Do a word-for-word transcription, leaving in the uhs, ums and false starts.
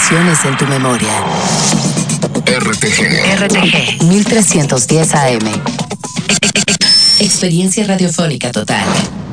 Estaciones en tu memoria. R T G. R T G mil trescientos diez A M. Experiencia radiofónica total.